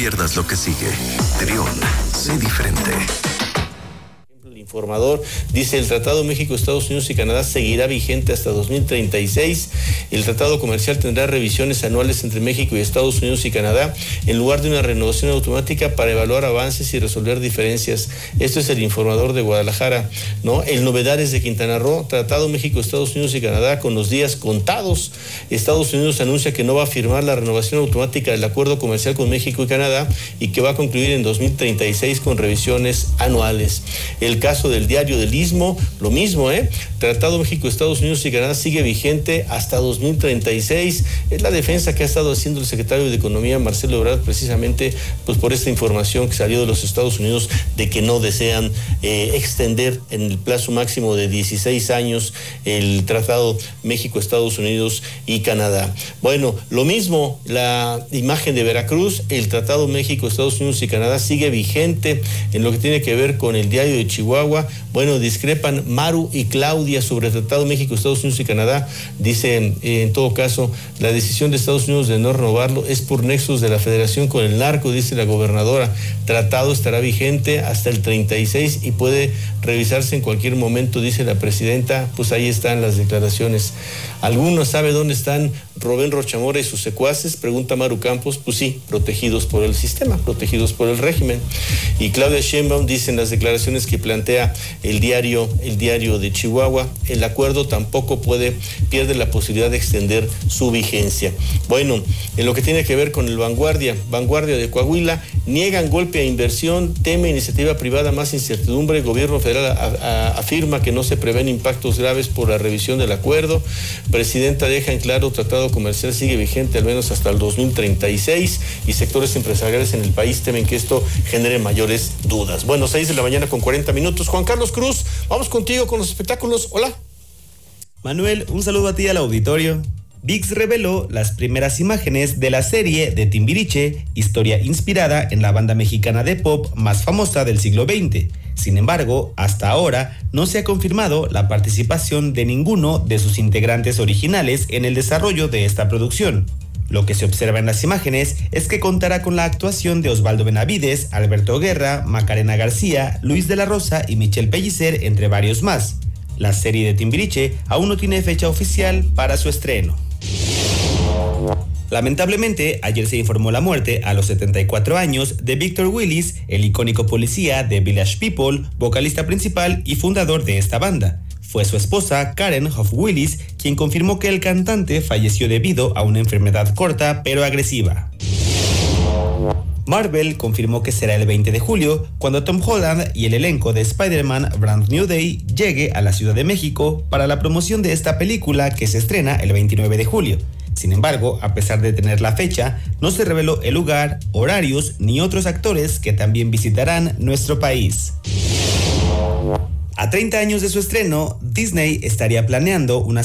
pierdas lo que sigue. Trión, sé diferente. El informador dice: el Tratado México, Estados Unidos y Canadá seguirá vigente hasta 2036. El tratado comercial tendrá revisiones anuales entre México y Estados Unidos y Canadá en lugar de una renovación automática para evaluar avances y resolver diferencias. Esto es el informador de Guadalajara, ¿no? El Novedades de Quintana Roo: Tratado México, Estados Unidos y Canadá con los días contados. Estados Unidos anuncia que no va a firmar la renovación automática del acuerdo comercial con México y Canadá y que va a concluir en 2036 con revisiones anuales. El caso del Diario del Istmo, lo mismo, Tratado México, Estados Unidos y Canadá sigue vigente hasta 2036. Es la defensa que ha estado haciendo el secretario de Economía, Marcelo Ebrard, precisamente pues por esta información que salió de los Estados Unidos de que no desean extender en el plazo máximo de 16 años el Tratado México, Estados Unidos y Canadá. Bueno, lo mismo, la imagen de Veracruz: el Tratado México, Estados Unidos y Canadá sigue vigente en lo que tiene que ver con el Diario de Chihuahua. Bueno, discrepan Maru y Claudia sobre el Tratado México, Estados Unidos y Canadá. Dicen, en todo caso, la decisión de Estados Unidos de no renovarlo es por nexos de la Federación con el narco, dice la gobernadora. Tratado estará vigente hasta el 36 y puede revisarse en cualquier momento, dice la presidenta. Pues ahí están las declaraciones. ¿Alguno sabe dónde están Rubén Rochamora y sus secuaces? Pregunta Maru Campos. Pues sí, protegidos por el sistema, protegidos por el régimen. Y Claudia Sheinbaum dice en las declaraciones que plantea el diario de Chihuahua: el acuerdo tampoco pierde la posibilidad de extender su vigencia. Bueno, en lo que tiene que ver con el Vanguardia de Coahuila: niegan golpe a inversión, teme iniciativa privada más incertidumbre, gobierno federal afirma que no se prevén impactos graves por la revisión del acuerdo. Presidenta deja en claro: tratado comercial sigue vigente al menos hasta el 2036 y sectores empresariales en el país temen que esto genere mayores dudas. Bueno, 6:40 a.m. Juan Carlos Cruz, vamos contigo con los espectáculos. Hola. Manuel, un saludo a ti y al auditorio. ViX reveló las primeras imágenes de la serie de Timbiriche, historia inspirada en la banda mexicana de pop más famosa del siglo XX. Sin embargo, hasta ahora no se ha confirmado la participación de ninguno de sus integrantes originales en el desarrollo de esta producción. Lo que se observa en las imágenes es que contará con la actuación de Osvaldo Benavides, Alberto Guerra, Macarena García, Luis de la Rosa y Michelle Pellicer, entre varios más. La serie de Timbiriche aún no tiene fecha oficial para su estreno. Lamentablemente, ayer se informó la muerte a los 74 años de Victor Willis, el icónico policía de Village People, vocalista principal y fundador de esta banda. Fue su esposa, Karen Hoff Willis, quien confirmó que el cantante falleció debido a una enfermedad corta pero agresiva. Marvel confirmó que será el 20 de julio cuando Tom Holland y el elenco de Spider-Man Brand New Day llegue a la Ciudad de México para la promoción de esta película que se estrena el 29 de julio. Sin embargo, a pesar de tener la fecha, no se reveló el lugar, horarios ni otros actores que también visitarán nuestro país. A 30 años de su estreno, Disney estaría planeando una